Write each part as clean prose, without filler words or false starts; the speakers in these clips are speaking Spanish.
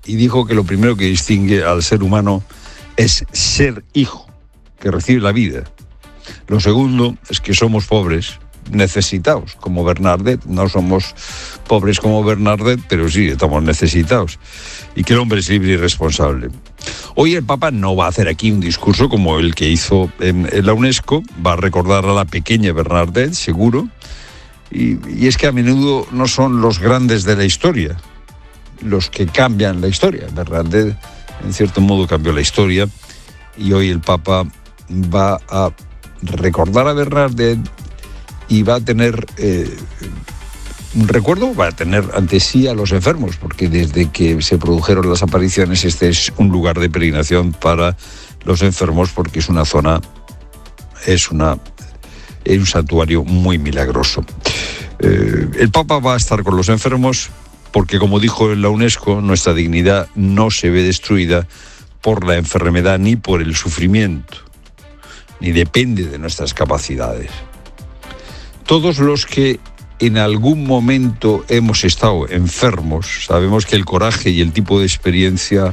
y dijo que lo primero que distingue al ser humano es ser hijo, que recibe la vida. Lo segundo es que somos pobres, necesitados, como Bernardet. No somos pobres como Bernardet, pero sí estamos necesitados. Y que el hombre es libre y responsable. Hoy el Papa no va a hacer aquí un discurso como el que hizo en la UNESCO, va a recordar a la pequeña Bernardet, seguro, y es que a menudo no son los grandes de la historia los que cambian la historia. Bernardet, en cierto modo, cambió la historia, y hoy el Papa va a recordar a Bernardet y va a tener un recuerdo, va a tener ante sí a los enfermos, porque desde que se produjeron las apariciones este es un lugar de peregrinación para los enfermos, porque es una zona, es un santuario muy milagroso. El Papa va a estar con los enfermos porque, como dijo en la UNESCO, nuestra dignidad no se ve destruida por la enfermedad ni por el sufrimiento, ni depende de nuestras capacidades. Todos los que en algún momento hemos estado enfermos sabemos que el coraje y el tipo de experiencia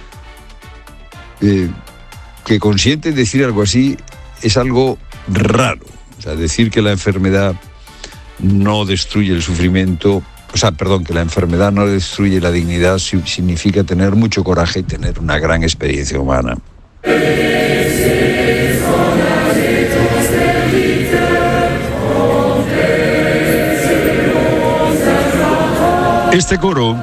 que consiente decir algo así es algo raro. O sea, decir que la enfermedad no destruye el sufrimiento, que la enfermedad no destruye la dignidad significa tener mucho coraje y tener una gran experiencia humana. Este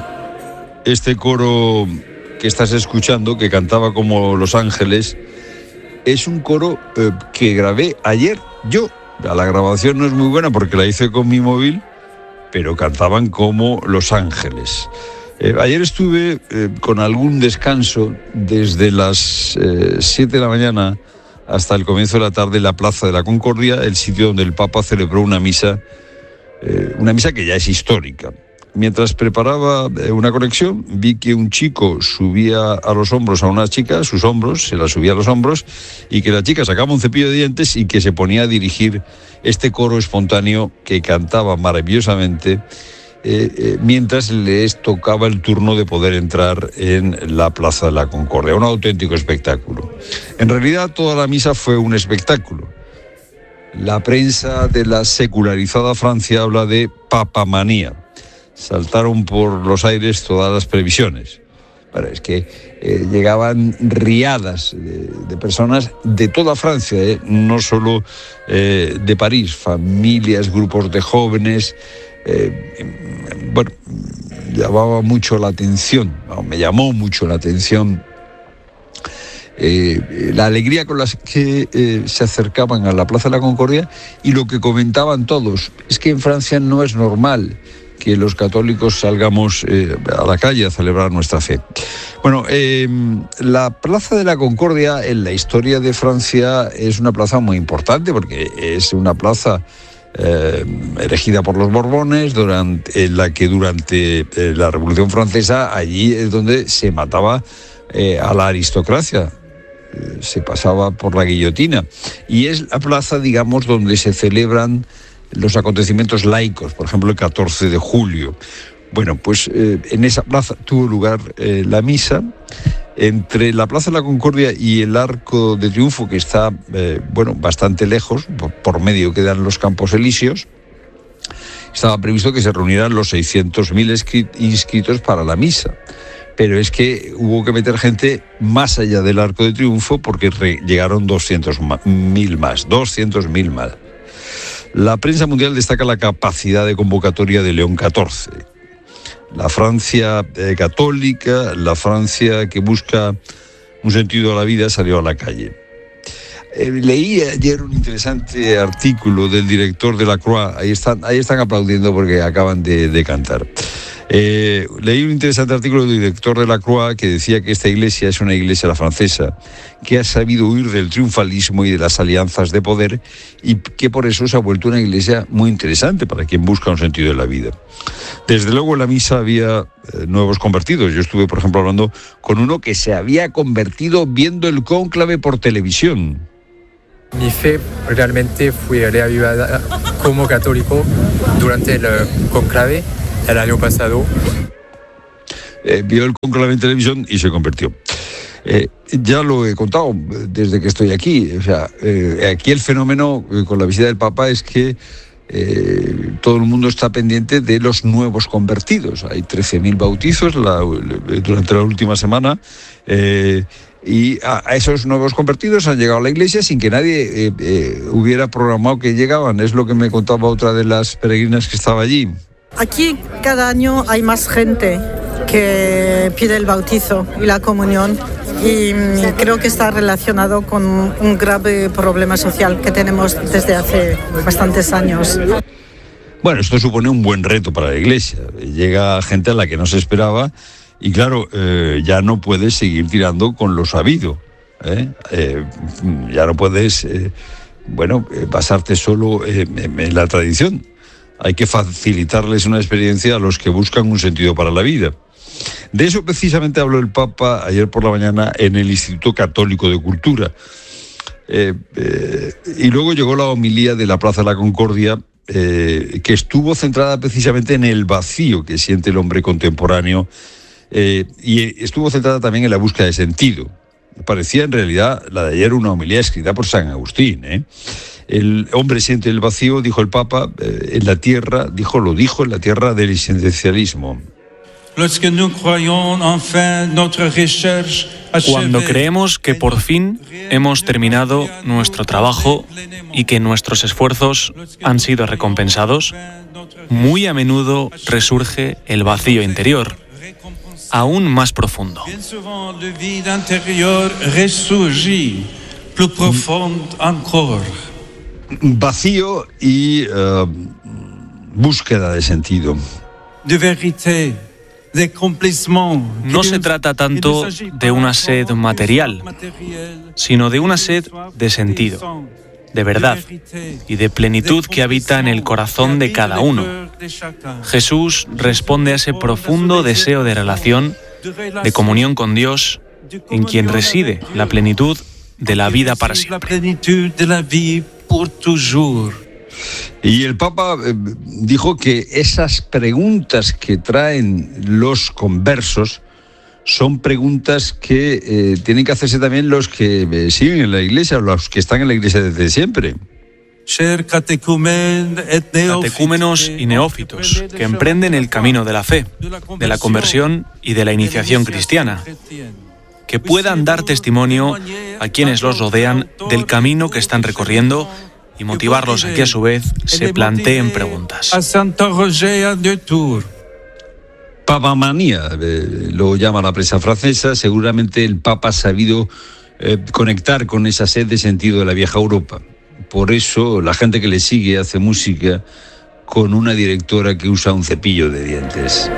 coro que estás escuchando, que cantaba como Los Ángeles, es un coro que grabé ayer yo. La grabación no es muy buena porque la hice con mi móvil, pero cantaban como Los Ángeles. Ayer estuve con algún descanso desde las 7 de la mañana hasta el comienzo de la tarde en la Plaza de la Concordia, el sitio donde el Papa celebró una misa que ya es histórica. Mientras preparaba una conexión, vi que un chico subía a los hombros a una chica, se la subía a los hombros, y que la chica sacaba un cepillo de dientes y que se ponía a dirigir este coro espontáneo que cantaba maravillosamente mientras les tocaba el turno de poder entrar en la Plaza de la Concordia. Un auténtico espectáculo. En realidad, toda la misa fue un espectáculo. La prensa de la secularizada Francia habla de papamanía. Saltaron por los aires todas las previsiones. Pero es que llegaban riadas de personas de toda Francia, no solo de París, familias, grupos de jóvenes. Llamaba mucho la atención, me llamó mucho la atención la alegría con la que se acercaban a la Plaza de la Concordia, y lo que comentaban todos es que en Francia no es normal que los católicos salgamos a la calle a celebrar nuestra fe. Bueno, la Plaza de la Concordia en la historia de Francia es una plaza muy importante porque es una plaza erigida por los Borbones, en la que durante la Revolución Francesa allí es donde se mataba a la aristocracia. Se pasaba por la guillotina, y es la plaza, digamos, donde se celebran los acontecimientos laicos, por ejemplo el 14 de julio. Bueno, pues en esa plaza tuvo lugar la misa. Entre la Plaza de la Concordia y el Arco de Triunfo, que está bastante lejos, por medio quedan los Campos Elíseos, estaba previsto que se reunieran los 600.000 inscritos para la misa. Pero es que hubo que meter gente más allá del Arco de Triunfo porque llegaron 200.000 más. La prensa mundial destaca la capacidad de convocatoria de León XIV. La Francia católica, la Francia que busca un sentido a la vida, salió a la calle. Leí ayer un interesante artículo del director de la Croix. Ahí están aplaudiendo porque acaban de cantar. Leí un interesante artículo del director de la Croix que decía que esta iglesia es una iglesia, la francesa, que ha sabido huir del triunfalismo y de las alianzas de poder, y que por eso se ha vuelto una iglesia muy interesante para quien busca un sentido de la vida. Desde luego en la misa había nuevos convertidos. Yo estuve, por ejemplo, hablando con uno que se había convertido viendo el cónclave por televisión. Mi fe realmente fue reavivada como católico durante el cónclave el año pasado. vio el cónclave en televisión y se convirtió. Ya lo he contado desde que estoy aquí. O sea, aquí el fenómeno con la visita del Papa es que todo el mundo está pendiente de los nuevos convertidos. Hay 13.000 bautizos durante la última semana. Y a esos nuevos convertidos han llegado a la iglesia sin que nadie hubiera programado que llegaban. Es lo que me contaba otra de las peregrinas que estaba allí. Aquí cada año hay más gente que pide el bautizo y la comunión, y creo que está relacionado con un grave problema social que tenemos desde hace bastantes años. Bueno, esto supone un buen reto para la iglesia. Llega gente a la que no se esperaba. Y claro, ya no puedes seguir tirando con lo sabido. Ya no puedes, basarte solo en la tradición. Hay que facilitarles una experiencia a los que buscan un sentido para la vida. De eso precisamente habló el Papa ayer por la mañana en el Instituto Católico de Cultura. Y luego llegó la homilía de la Plaza de la Concordia, que estuvo centrada precisamente en el vacío que siente el hombre contemporáneo. Y estuvo centrada también en la búsqueda de sentido. Parecía en realidad la de ayer una homilía escrita por San Agustín. El hombre siente el vacío, dijo el Papa, en la tierra, lo dijo en la tierra del existencialismo. Cuando creemos que por fin hemos terminado nuestro trabajo y que nuestros esfuerzos han sido recompensados, muy a menudo resurge el vacío interior, aún más profundo. Vacío y búsqueda de sentido. No se trata tanto de una sed material, sino de una sed de sentido, de verdad y de plenitud que habita en el corazón de cada uno. Jesús responde a ese profundo deseo de relación, de comunión con Dios, en quien reside la plenitud de la vida para siempre. Y el Papa dijo que esas preguntas que traen los conversos son preguntas que tienen que hacerse también los que siguen en la iglesia, o los que están en la iglesia desde siempre. Catecúmenos y neófitos que emprenden el camino de la fe, de la conversión y de la iniciación cristiana, que puedan dar testimonio a quienes los rodean del camino que están recorriendo y motivarlos a que a su vez se planteen preguntas. Papamanía, lo llama la prensa francesa. Seguramente el Papa ha sabido conectar con esa sed de sentido de la vieja Europa. Por eso la gente que le sigue hace música con una directora que usa un cepillo de dientes.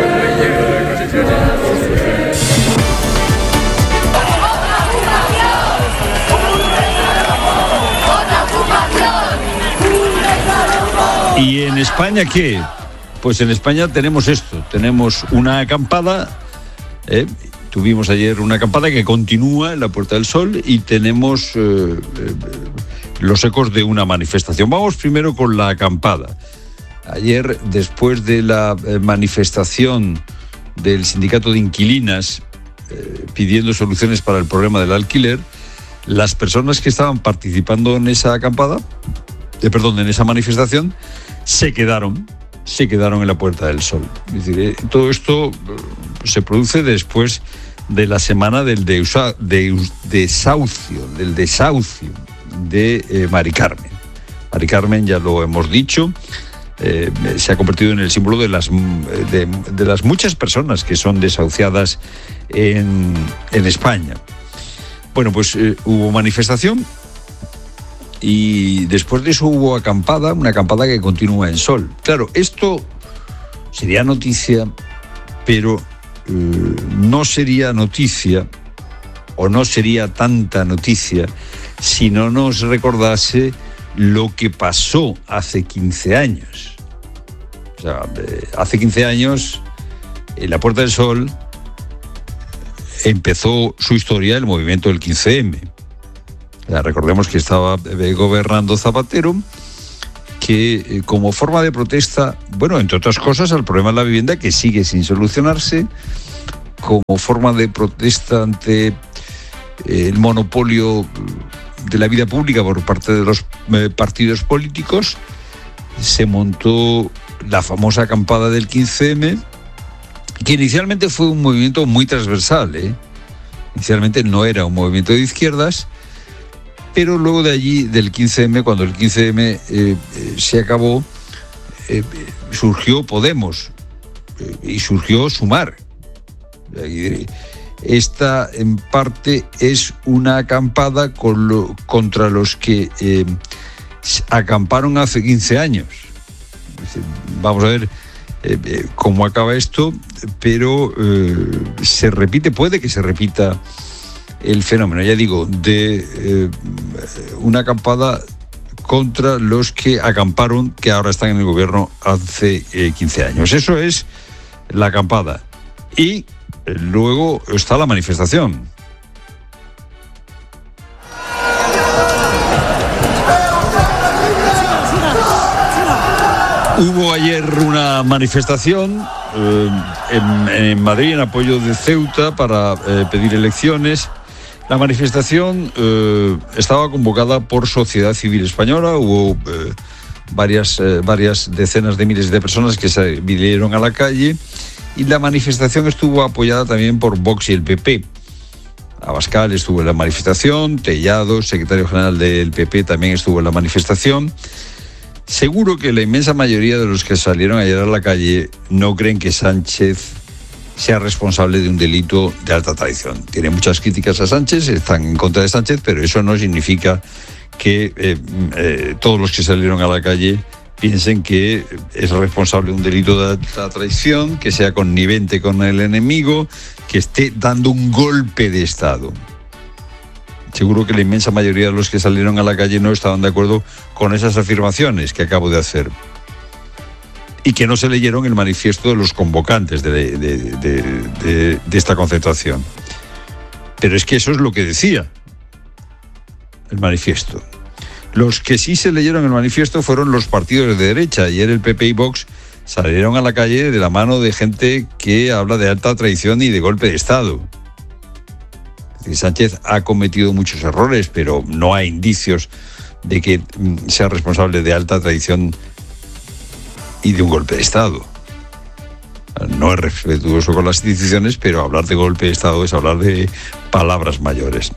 ¿Y en España qué? Pues en España tenemos esto, tenemos una acampada, tuvimos ayer una acampada que continúa en la Puerta del Sol y tenemos los ecos de una manifestación. Vamos primero con la acampada. Ayer, después de la manifestación del sindicato de inquilinas pidiendo soluciones para el problema del alquiler, las personas que estaban participando en esa acampada, en esa manifestación, se quedaron en la Puerta del Sol. Es decir, todo esto se produce después de la semana del desahucio de Mari Carmen. Mari Carmen, ya lo hemos dicho, se ha convertido en el símbolo de las muchas personas que son desahuciadas en España. Bueno, pues hubo manifestación. Y después de eso hubo una acampada que continúa en Sol. Claro, esto sería noticia, pero no sería noticia, o no sería tanta noticia, si no nos recordase lo que pasó hace 15 años. O sea, hace 15 años, en la Puerta del Sol, empezó su historia el movimiento del 15M. Recordemos que estaba gobernando Zapatero, que como forma de protesta, entre otras cosas, al problema de la vivienda que sigue sin solucionarse, como forma de protesta ante el monopolio de la vida pública por parte de los partidos políticos, se montó la famosa acampada del 15M, que inicialmente fue un movimiento muy transversal, Inicialmente no era un movimiento de izquierdas, pero luego de allí, del 15M, cuando el 15M se acabó, surgió Podemos y surgió Sumar. Esta, en parte, es una acampada contra los que acamparon hace 15 años. Vamos a ver cómo acaba esto, pero se repite, puede que se repita el fenómeno, ya digo, de una acampada contra los que acamparon, que ahora están en el gobierno hace 15 años. Eso es la acampada. Y luego está la manifestación. Hubo ayer una manifestación en Madrid en apoyo de Ceuta para pedir elecciones. La manifestación estaba convocada por Sociedad Civil Española. Hubo varias decenas de miles de personas que se vinieron a la calle, y la manifestación estuvo apoyada también por Vox y el PP. Abascal estuvo en la manifestación, Tellado, secretario general del PP, también estuvo en la manifestación. Seguro que la inmensa mayoría de los que salieron ayer a la calle no creen que Sánchez sea responsable de un delito de alta traición. Tiene muchas críticas a Sánchez, están en contra de Sánchez, pero eso no significa que todos los que salieron a la calle piensen que es responsable de un delito de alta traición, que sea connivente con el enemigo, que esté dando un golpe de Estado. Seguro que la inmensa mayoría de los que salieron a la calle no estaban de acuerdo con esas afirmaciones que acabo de hacer, y que no se leyeron el manifiesto de los convocantes de esta concentración. Pero es que eso es lo que decía el manifiesto. Los que sí se leyeron el manifiesto fueron los partidos de derecha. Ayer el PP y Vox salieron a la calle de la mano de gente que habla de alta traición y de golpe de Estado. Sánchez ha cometido muchos errores, pero no hay indicios de que sea responsable de alta traición y de un golpe de Estado. No es respetuoso con las instituciones, pero hablar de golpe de Estado es hablar de palabras mayores.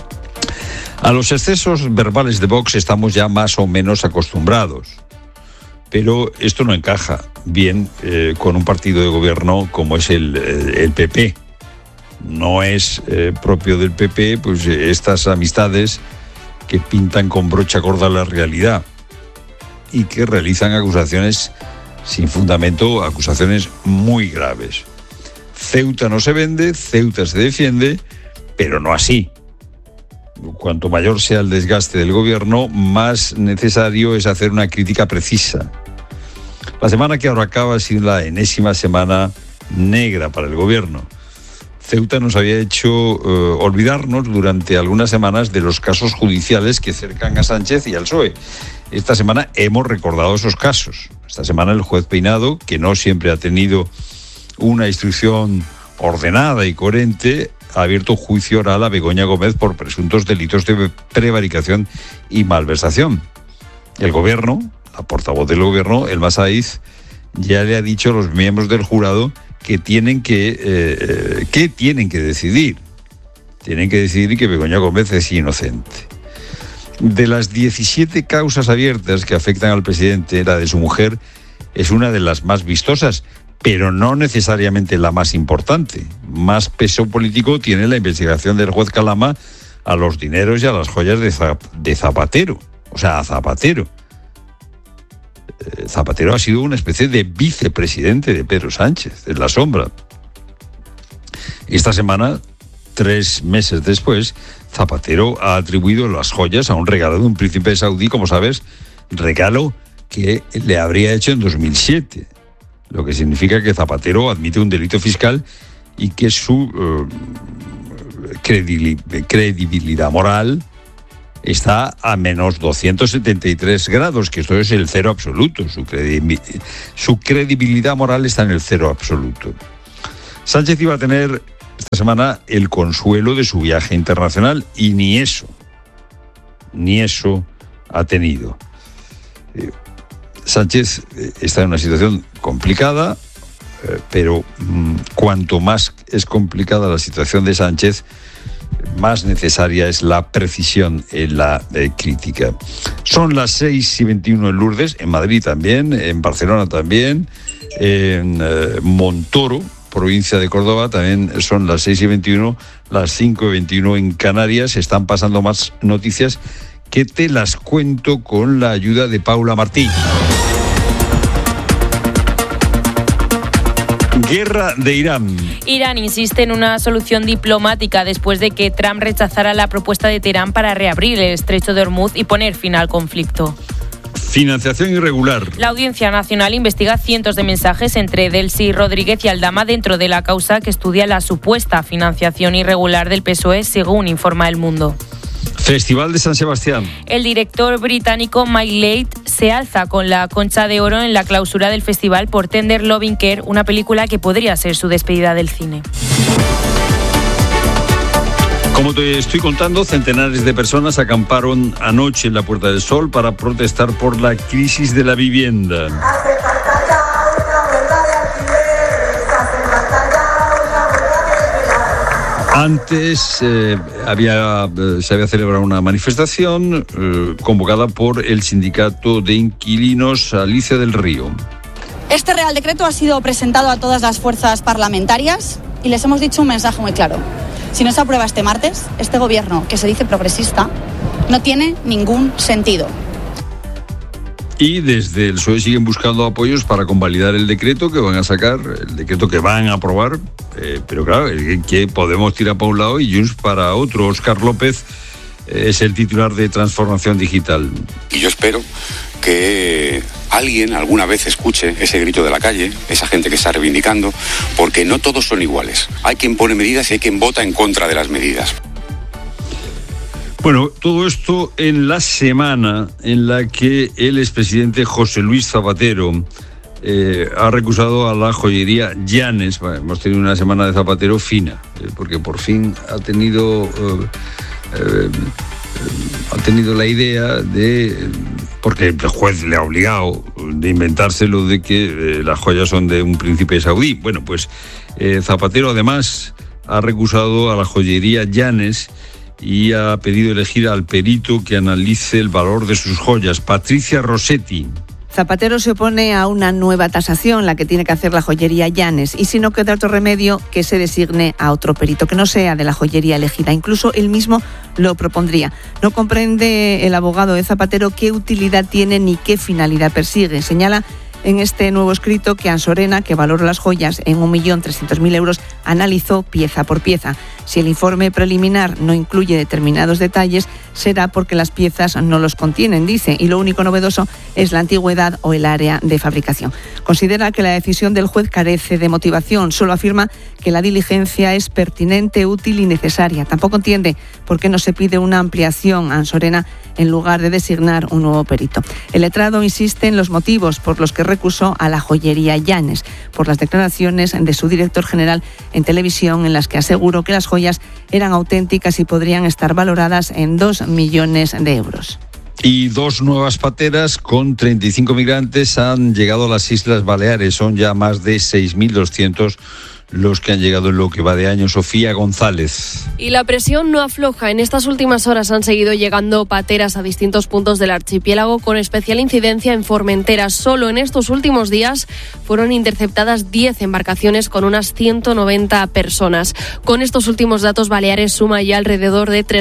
A los excesos verbales de Vox estamos ya más o menos acostumbrados, pero esto no encaja bien con un partido de gobierno como es el PP. No es propio del PP pues estas amistades que pintan con brocha gorda la realidad y que realizan acusaciones sin fundamento, acusaciones muy graves. Ceuta no se vende, Ceuta se defiende, pero no así. Cuanto mayor sea el desgaste del gobierno, más necesario es hacer una crítica precisa. La semana que ahora acaba ha sido la enésima semana negra para el gobierno. Ceuta nos había hecho olvidarnos durante algunas semanas de los casos judiciales que cercan a Sánchez y al PSOE. Esta semana hemos recordado esos casos. Esta semana el juez Peinado, que no siempre ha tenido una instrucción ordenada y coherente, ha abierto juicio oral a Begoña Gómez por presuntos delitos de prevaricación y malversación. El gobierno, la portavoz del gobierno, Elma Saiz, ya le ha dicho a los miembros del jurado que tienen que decidir. Tienen que decidir que Begoña Gómez es inocente. De las 17 causas abiertas que afectan al presidente, la de su mujer es una de las más vistosas, pero no necesariamente la más importante. Más peso político tiene la investigación del juez Calama a los dineros y a las joyas de Zapatero. O sea, a Zapatero. Zapatero ha sido una especie de vicepresidente de Pedro Sánchez, en la sombra. Esta semana, 3 meses después, Zapatero ha atribuido las joyas a un regalo de un príncipe saudí, como sabes, regalo que le habría hecho en 2007. Lo que significa que Zapatero admite un delito fiscal y que su credibilidad moral está a menos 273 grados, que esto es el cero absoluto. Su credibilidad moral está en el cero absoluto. Sánchez iba a tener esta semana el consuelo de su viaje internacional y ni eso ha tenido. Sánchez está en una situación complicada, pero cuanto más es complicada la situación de Sánchez, más necesaria es la precisión en la crítica. Son las 6:21 en Lourdes, en Madrid también, en Barcelona también, en Montoro, provincia de Córdoba, también son las 6:21, las 5:21 en Canarias. Están pasando más noticias que te las cuento con la ayuda de Paula Martí. Guerra de Irán. Irán insiste en una solución diplomática después de que Trump rechazara la propuesta de Teherán para reabrir el estrecho de Hormuz y poner fin al conflicto. Financiación irregular. La Audiencia Nacional investiga cientos de mensajes entre Delcy Rodríguez y Aldama dentro de la causa que estudia la supuesta financiación irregular del PSOE, según informa El Mundo. Festival de San Sebastián. El director británico Mike Leigh se alza con la Concha de Oro en la clausura del festival por Tender Loving Care, una película que podría ser su despedida del cine. Como te estoy contando, centenares de personas acamparon anoche en la Puerta del Sol para protestar por la crisis de la vivienda. Antes se había celebrado una manifestación convocada por el sindicato de inquilinos Alicia del Río. Este Real Decreto ha sido presentado a todas las fuerzas parlamentarias y les hemos dicho un mensaje muy claro. Si no se aprueba este martes, este gobierno, que se dice progresista, no tiene ningún sentido. Y desde el PSOE siguen buscando apoyos para convalidar el decreto que van a sacar, el decreto que van a aprobar. Pero claro, que Podemos tira para un lado y Junts para otro. Óscar López es el titular de Transformación Digital. Y yo espero que alguien alguna vez escuche ese grito de la calle, esa gente que está reivindicando, porque no todos son iguales. Hay quien pone medidas y hay quien vota en contra de las medidas. Bueno, todo esto en la semana en la que el expresidente José Luis Zapatero ha recusado a la joyería Llanes. Bueno, hemos tenido una semana de Zapatero fina, porque por fin ha tenido la idea de, porque el juez le ha obligado de inventárselo de que las joyas son de un príncipe saudí. Bueno, pues Zapatero además ha recusado a la joyería Llanes y ha pedido elegir al perito que analice el valor de sus joyas, Patricia Rossetti. Zapatero se opone a una nueva tasación, la que tiene que hacer la joyería Llanes, y si no queda otro remedio, que se designe a otro perito, que no sea de la joyería elegida. Incluso él mismo lo propondría. No comprende el abogado de Zapatero qué utilidad tiene ni qué finalidad persigue. Señala en este nuevo escrito que Ansorena, que valora las joyas en 1.300.000 euros, analizó pieza por pieza. Si el informe preliminar no incluye determinados detalles, será porque las piezas no los contienen, dice, y lo único novedoso es la antigüedad o el área de fabricación. Considera que la decisión del juez carece de motivación, solo afirma que la diligencia es pertinente, útil y necesaria. Tampoco entiende por qué no se pide una ampliación a Ansorena en lugar de designar un nuevo perito. El letrado insiste en los motivos por los que recusó a la joyería Llanes, por las declaraciones de su director general en televisión, en las que aseguró que las joyas eran auténticas y podrían estar valoradas en 2 millones de euros. Y 2 nuevas pateras con 35 migrantes han llegado a las Islas Baleares. Son ya más de 6.200 los que han llegado en lo que va de año. Sofía González. Y la presión no afloja. En estas últimas horas han seguido llegando pateras a distintos puntos del archipiélago, con especial incidencia en Formentera. Solo en estos últimos días fueron interceptadas 10 embarcaciones con unas 190 personas. Con estos últimos datos, Baleares suma ya alrededor de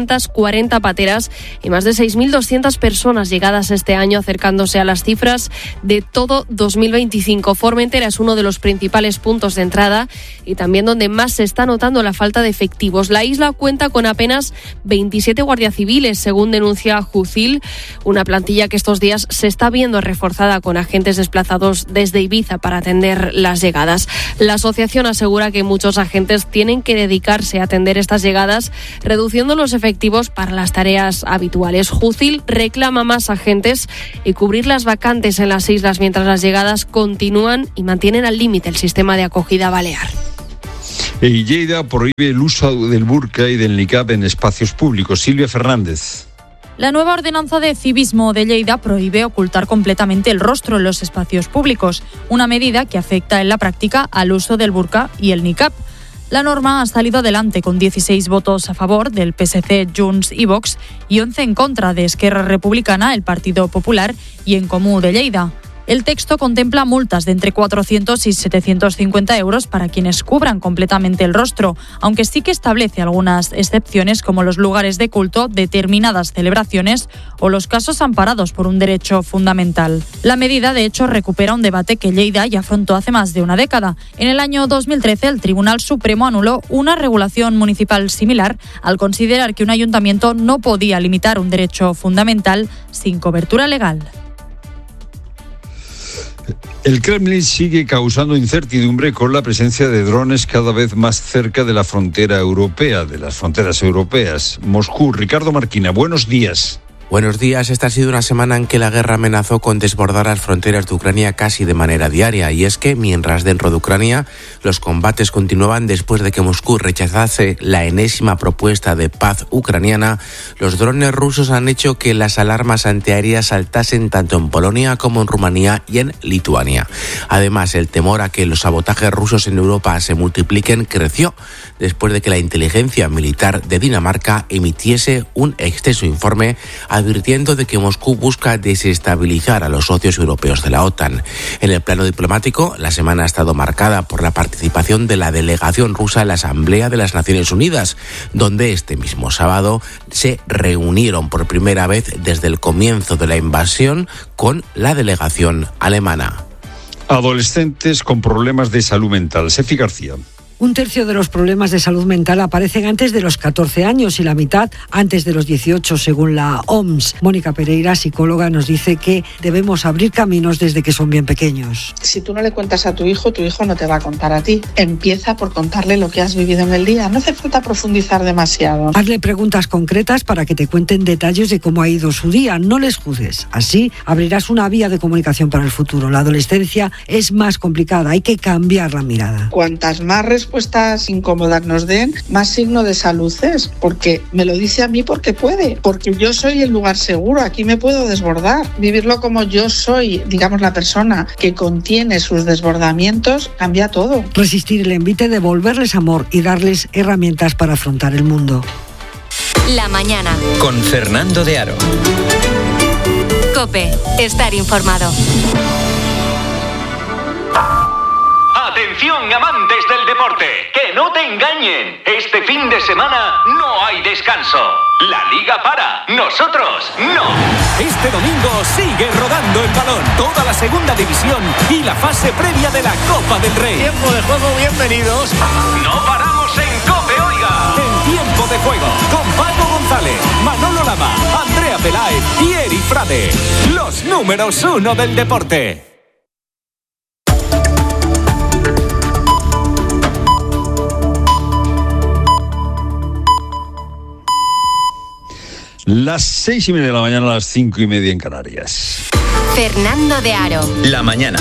340 pateras y más de 6.200 personas llegadas este año, acercándose a las cifras de todo 2025. Formentera es uno de los principales puntos de entrada y también donde más se está notando la falta de efectivos. La isla cuenta con apenas 27 guardias civiles, según denuncia Jucil, una plantilla que estos días se está viendo reforzada con agentes desplazados desde Ibiza para atender las llegadas. La asociación asegura que muchos agentes tienen que dedicarse a atender estas llegadas, reduciendo los efectivos para las tareas habituales. Jucil reclama más agentes y cubrir las vacantes en las islas mientras las llegadas continúan y mantienen al límite el sistema de acogida balear. Y Lleida prohíbe el uso del burka y del niqab en espacios públicos. Silvia Fernández. La nueva ordenanza de civismo de Lleida prohíbe ocultar completamente el rostro en los espacios públicos, una medida que afecta en la práctica al uso del burka y el niqab. La norma ha salido adelante con 16 votos a favor del PSC, Junts y Vox y 11 en contra de Esquerra Republicana, el Partido Popular y En Comú de Lleida. El texto contempla multas de entre 400 y 750 euros para quienes cubran completamente el rostro, aunque sí que establece algunas excepciones como los lugares de culto, determinadas celebraciones o los casos amparados por un derecho fundamental. La medida, de hecho, recupera un debate que Lleida ya afrontó hace más de una década. En el año 2013, el Tribunal Supremo anuló una regulación municipal similar al considerar que un ayuntamiento no podía limitar un derecho fundamental sin cobertura legal. El Kremlin sigue causando incertidumbre con la presencia de drones cada vez más cerca de la frontera europea, de las fronteras europeas. Moscú, Ricardo Marquina, buenos días. Buenos días. Esta ha sido una semana en que la guerra amenazó con desbordar las fronteras de Ucrania casi de manera diaria. Y es que, mientras dentro de Ucrania los combates continuaban después de que Moscú rechazase la enésima propuesta de paz ucraniana, los drones rusos han hecho que las alarmas antiaéreas saltasen tanto en Polonia como en Rumanía y en Lituania. Además, el temor a que los sabotajes rusos en Europa se multipliquen creció después de que la inteligencia militar de Dinamarca emitiese un extenso informe advirtiendo de que Moscú busca desestabilizar a los socios europeos de la OTAN. En el plano diplomático, la semana ha estado marcada por la participación de la delegación rusa en la Asamblea de las Naciones Unidas, donde este mismo sábado se reunieron por primera vez desde el comienzo de la invasión con la delegación alemana. Adolescentes con problemas de salud mental. Sefi García. Un tercio de los problemas de salud mental aparecen antes de los 14 años y la mitad antes de los 18, según la OMS. Mónica Pereira, psicóloga, nos dice que debemos abrir caminos desde que son bien pequeños. Si tú no le cuentas a tu hijo no te va a contar a ti. Empieza por contarle lo que has vivido en el día. No hace falta profundizar demasiado. Hazle preguntas concretas para que te cuenten detalles de cómo ha ido su día. No les juzgues. Así abrirás una vía de comunicación para el futuro. La adolescencia es más complicada. Hay que cambiar la mirada. Cuantas más respuestas incómodas nos den, más signo de salud es, porque me lo dice a mí porque puede, porque yo soy el lugar seguro, aquí me puedo desbordar. Vivirlo como yo soy, digamos, la persona que contiene sus desbordamientos, cambia todo. Resistir el envite, devolverles amor y darles herramientas para afrontar el mundo. La mañana. Con Fernando de Aro. COPE. Estar informado. Atención, amantes del deporte, que no te engañen. Este fin de semana no hay descanso. La liga para, nosotros no. Este domingo sigue rodando el balón, toda la segunda división y la fase previa de la Copa del Rey. Tiempo de juego, bienvenidos. No paramos en COPE, oiga. En tiempo de juego, con Paco González, Manolo Lama, Andrea Peláez y Eri Frade. Los números 1 del deporte. Las 6:30 de la mañana, a las 5:30 en Canarias. Fernando de Aro. La mañana.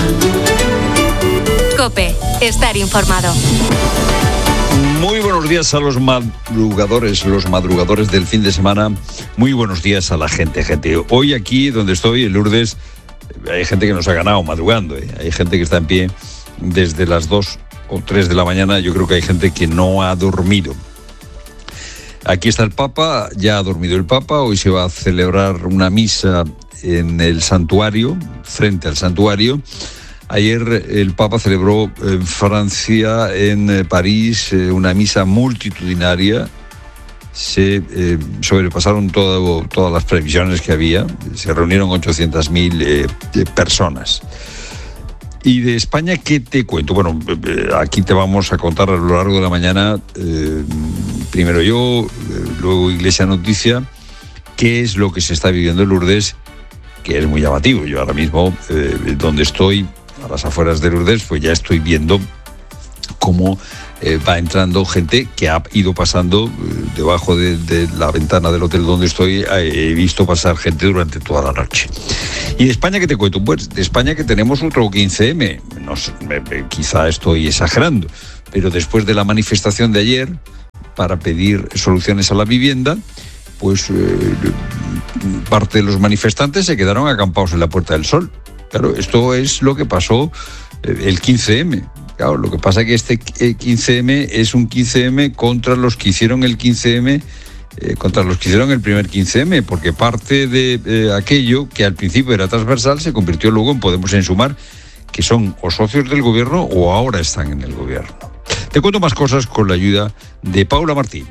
COPE. Estar informado. Muy buenos días a los madrugadores del fin de semana. Muy buenos días a la gente. Hoy aquí donde estoy, en Lourdes, hay gente que nos ha ganado madrugando. Hay gente que está en pie desde las 2 o 3 de la mañana. Yo creo que hay gente que no ha dormido. Aquí está el Papa, ya ha dormido el Papa. Hoy se va a celebrar una misa en el santuario, frente al santuario. Ayer el Papa celebró en Francia, en París, una misa multitudinaria. Se sobrepasaron todas las previsiones que había. Se reunieron 800.000 personas. Y de España, ¿qué te cuento? Bueno, aquí te vamos a contar a lo largo de la mañana, primero yo, luego Iglesia Noticia, qué es lo que se está viviendo en Lourdes, que es muy llamativo. Yo ahora mismo, donde estoy, a las afueras de Lourdes, pues ya estoy viendo cómo va entrando gente que ha ido pasando debajo de la ventana del hotel donde estoy. He visto pasar gente durante toda la noche. ¿Y de España qué te cuento? Pues de España que tenemos otro 15M. No sé, quizá estoy exagerando, pero después de la manifestación de ayer para pedir soluciones a la vivienda, pues parte de los manifestantes se quedaron acampados en la Puerta del Sol. Claro, esto es lo que pasó el 15M. Claro, lo que pasa es que este 15M es un 15M contra los que hicieron el 15M, contra los que hicieron el primer 15M, porque parte de aquello que al principio era transversal se convirtió luego en Podemos en Sumar, que son o socios del gobierno o ahora están en el gobierno. Te cuento más cosas con la ayuda de Paula Martín.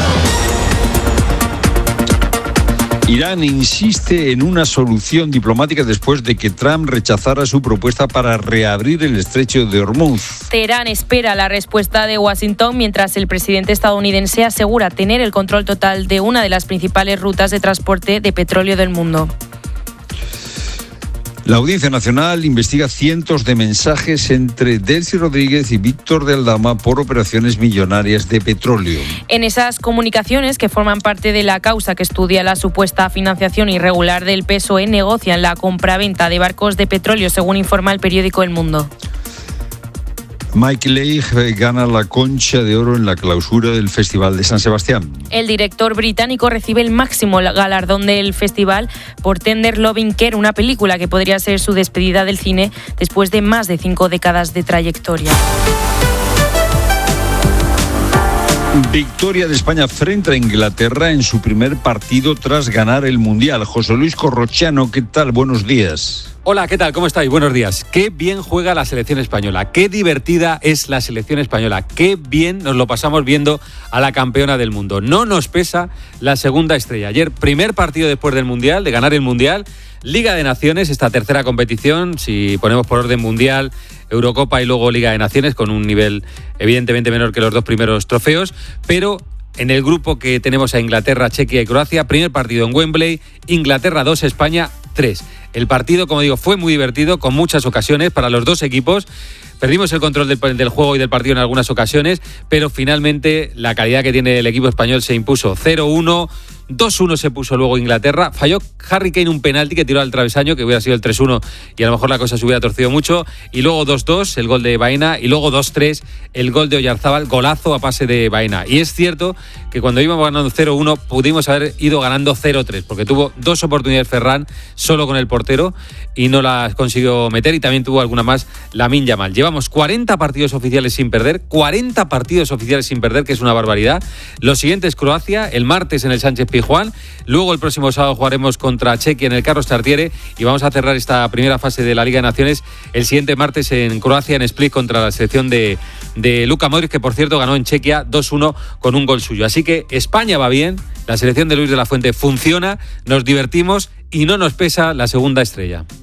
Irán insiste en una solución diplomática después de que Trump rechazara su propuesta para reabrir el estrecho de Hormuz. Teherán espera la respuesta de Washington mientras el presidente estadounidense asegura tener el control total de una de las principales rutas de transporte de petróleo del mundo. La Audiencia Nacional investiga cientos de mensajes entre Delcy Rodríguez y Víctor de Aldama por operaciones millonarias de petróleo. En esas comunicaciones, que forman parte de la causa que estudia la supuesta financiación irregular del PSOE, negocian la compraventa de barcos de petróleo, según informa el periódico El Mundo. Mike Leigh gana la Concha de Oro en la clausura del Festival de San Sebastián. El director británico recibe el máximo galardón del festival por Tender Loving Care, una película que podría ser su despedida del cine después de más de 5 décadas de trayectoria. Victoria de España frente a Inglaterra en su primer partido tras ganar el Mundial. José Luis Corrochano, ¿qué tal? Buenos días. Hola, ¿qué tal? ¿Cómo estáis? Buenos días. Qué bien juega la selección española, qué divertida es la selección española, qué bien nos lo pasamos viendo a la campeona del mundo. No nos pesa la segunda estrella. Ayer, primer partido después del Mundial, de ganar el Mundial, Liga de Naciones, esta tercera competición, si ponemos por orden Mundial, Eurocopa y luego Liga de Naciones, con un nivel evidentemente menor que los dos primeros trofeos, pero en el grupo que tenemos a Inglaterra, Chequia y Croacia, primer partido en Wembley, Inglaterra 2, España 3. El partido, como digo, fue muy divertido, con muchas ocasiones para los dos equipos. Perdimos el control del juego y del partido en algunas ocasiones, pero finalmente la calidad que tiene el equipo español se impuso 0-1, 2-1 se puso luego Inglaterra. Falló Harry Kane un penalti que tiró al travesaño, que hubiera sido el 3-1 y a lo mejor la cosa se hubiera torcido mucho. Y luego 2-2, el gol de Baena, y luego 2-3, el gol de Oyarzábal, golazo a pase de Baena. Y es cierto que cuando íbamos ganando 0-1 pudimos haber ido ganando 0-3, porque tuvo 2 oportunidades Ferran solo con el portero y no las consiguió meter, y también tuvo alguna más Lamine Yamal. Llevamos 40 partidos oficiales sin perder, que es una barbaridad. Los siguientes: Croacia, el martes en el Sánchez Pizjuán, luego el próximo sábado jugaremos contra Chequia en el Carlos Tartiere, y vamos a cerrar esta primera fase de la Liga de Naciones el siguiente martes en Croacia, en Split, contra la selección de Luka Modric, que por cierto ganó en Chequia 2-1 con un gol suyo. Así que España va bien, la selección de Luis de la Fuente funciona, nos divertimos y no nos pesa la segunda estrella.